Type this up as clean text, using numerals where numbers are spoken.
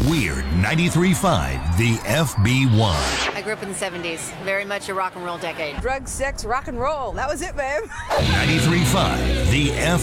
Weird 93.5, the FB1. I grew up in the 70s. Very much a rock and roll decade. Drugs, sex, rock and roll. That was it, babe. 93.5, the